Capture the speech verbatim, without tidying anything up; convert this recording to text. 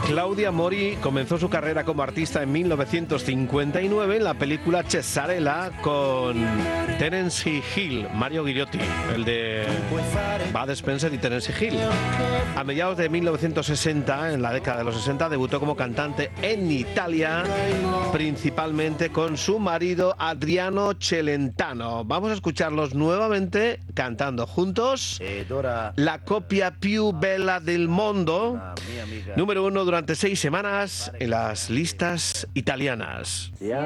Claudia Mori comenzó su carrera como artista en mil novecientos cincuenta y nueve en la película Cesarella con Terence Hill, Mario Guigliotti, el de Bud Spencer y Terence Hill. A mediados de mil novecientos sesenta, en la década de los sesenta, debutó como cantante en Italia, principalmente con su marido Adriano Celentano. Vamos a escucharlos nuevamente cantando juntos La coppia più bella del mondo, número uno durante seis semanas en las listas italianas.